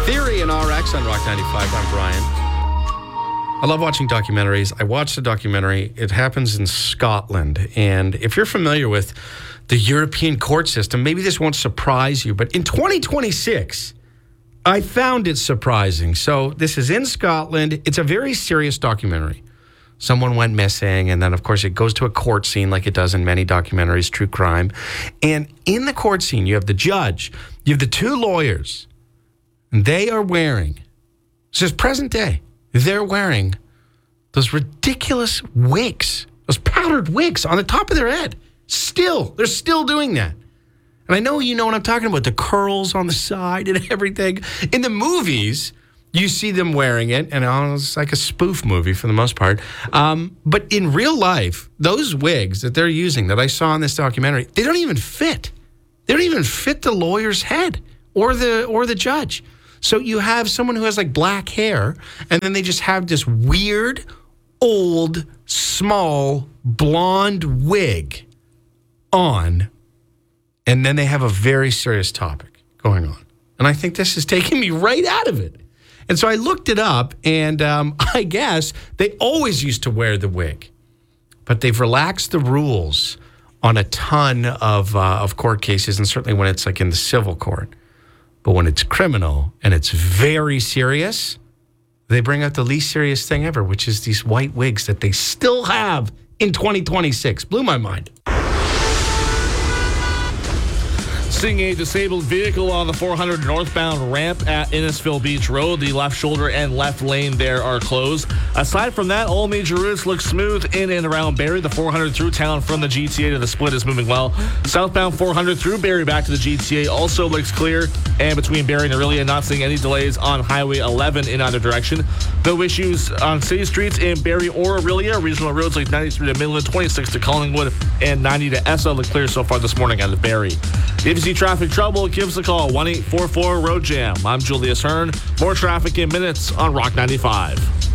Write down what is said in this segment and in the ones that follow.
Theory and RX on Rock 95. I'm Brian. I love watching documentaries. I watched the documentary. It happens in Scotland. And if you're familiar with the European court system, maybe this won't surprise you. But in 2026, I found it surprising. So this is in Scotland. It's a very serious documentary. Someone went missing, and then, of course, it goes to a court scene like it does in many documentaries, true crime. And in the court scene, you have the judge, you have the two lawyers, and they are wearing, this is present day, they're wearing those ridiculous wigs, those powdered wigs on the top of their head. They're still doing that. And I know you know what I'm talking about, the curls on the side and everything. In the movies, you see them wearing it, and it's like a spoof movie for the most part. But in real life, those wigs that they're using that I saw in this documentary, they don't even fit. They don't even fit the lawyer's head or the judge. So you have someone who has like black hair, and then they just have this weird, old, small, blonde wig on, and then they have a very serious topic going on. And I think this is taking me right out of it. And so I looked it up, and I guess they always used to wear the wig, but they've relaxed the rules on a ton of court cases, and certainly when it's like in the civil court. But when it's criminal and it's very serious, they bring out the least serious thing ever, which is these white wigs that they still have in 2026. Blew my mind. Seeing a disabled vehicle on the 400 northbound ramp at Innisfil Beach Road. The left shoulder and left lane there are closed. Aside from that, all major routes look smooth in and around Barrie. The 400 through town from the GTA to the split is moving well. Southbound 400 through Barrie back to the GTA also looks clear. And between Barrie and Orillia, not seeing any delays on Highway 11 in either direction. No issues on city streets in Barrie or Orillia. Regional roads like 93 to Midland, 26 to Collingwood, and 90 to Essa look clear so far this morning out of Barrie. If you see traffic trouble, give us a call, 1-844-ROAD-JAM. I'm Julius Hearn. More traffic in minutes on Rock 95.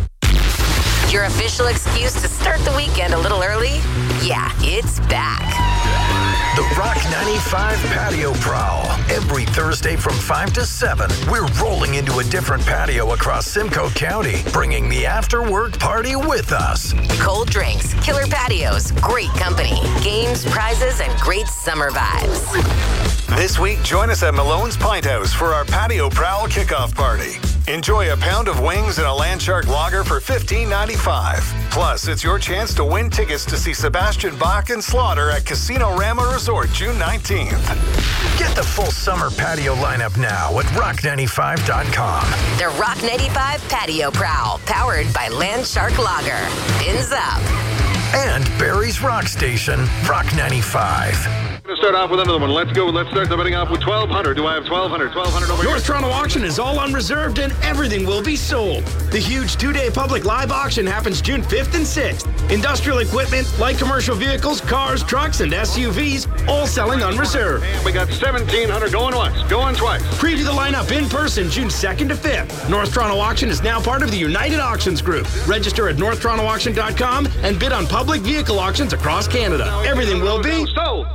Your official excuse to start the weekend a little early? Yeah, it's back. The Rock 95 Patio Prowl. Every Thursday from 5 to 7, we're rolling into a different patio across Simcoe County, bringing the after-work party with us. Cold drinks, killer patios, great company, games, prizes, and great summer vibes. This week, join us at Malone's Pint House for our Patio Prowl kickoff party. Enjoy a pound of wings and a Landshark lager for $15.95. Plus, it's your chance to win tickets to see Sebastian Bach and Slaughter at Casino Rama Resort June 19th. Get the full summer patio lineup now at rock95.com. The Rock 95 Patio Prowl, powered by Landshark Lager. Fins up. And Barrie's Rock Station, Rock 95. Going to start off with another one. Let's go. Let's start the betting off with 1,200. Do I have 1,200? 1,200 over here. North Toronto Auction is all unreserved and everything will be sold. The huge two-day public live auction happens June 5th and 6th. Industrial equipment, light commercial vehicles, cars, trucks, and SUVs, all selling unreserved. And we got 1,700 going once, going twice. Preview the lineup in person June 2nd to 5th. North Toronto Auction is now part of the United Auctions Group. Register at northtorontoauction.com and bid on public vehicle auctions across Canada. Everything will be sold.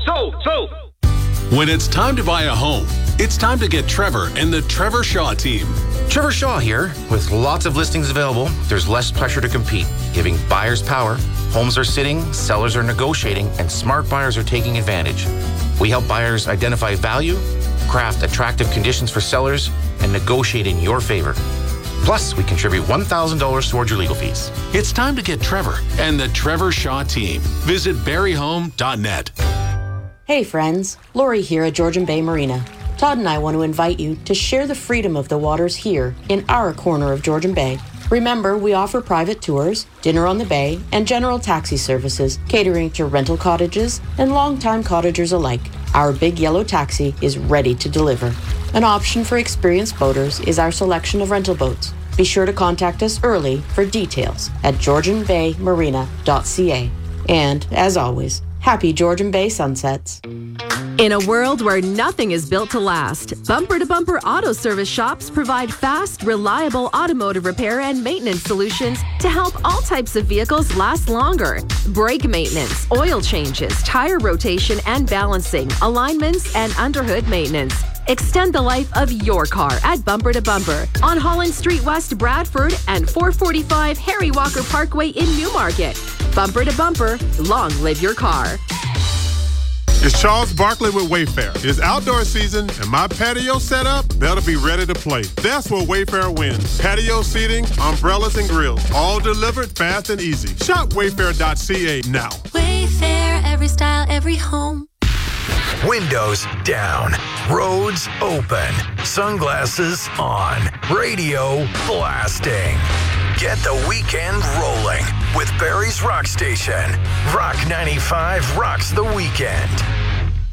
When it's time to buy a home, it's time to get Trevor and the Trevor Shaw team. Trevor Shaw here. With lots of listings available, there's less pressure to compete, giving buyers power. Homes are sitting, sellers are negotiating, and smart buyers are taking advantage. We help buyers identify value, craft attractive conditions for sellers, and negotiate in your favor. Plus, we contribute $1,000 towards your legal fees. It's time to get Trevor and the Trevor Shaw team. Visit barryhome.net. Hey friends, Lori here at Georgian Bay Marina. Todd and I want to invite you to share the freedom of the waters here in our corner of Georgian Bay. Remember, we offer private tours, dinner on the bay, and general taxi services, catering to rental cottages and longtime cottagers alike. Our big yellow taxi is ready to deliver. An option for experienced boaters is our selection of rental boats. Be sure to contact us early for details at georgianbaymarina.ca. And, as always, happy Georgian Bay sunsets. In a world where nothing is built to last, Bumper to Bumper Auto Service shops provide fast, reliable automotive repair and maintenance solutions to help all types of vehicles last longer. Brake maintenance, oil changes, tire rotation and balancing, alignments, and underhood maintenance. Extend the life of your car at Bumper to Bumper on Holland Street West, Bradford, and 445 Harry Walker Parkway in Newmarket. Bumper to Bumper, long live your car. It's Charles Barkley with Wayfair. It's outdoor season, and my patio setup better be ready to play. That's where Wayfair wins. Patio seating, umbrellas, and grills, all delivered fast and easy. Shop wayfair.ca now. Wayfair, every style, every home. Windows down, roads open, sunglasses on, radio blasting. Get the weekend rolling with Barrie's Rock Station. Rock 95 rocks the weekend.